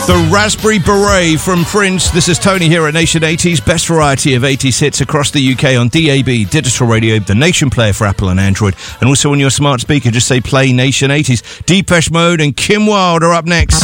The Raspberry Beret from Prince. This is Tony here at Nation 80s. Best variety of 80s hits across the UK on DAB, digital radio, the Nation player for Apple and Android. And also on your smart speaker, just say play Nation 80s. Depeche Mode and Kim Wilde are up next.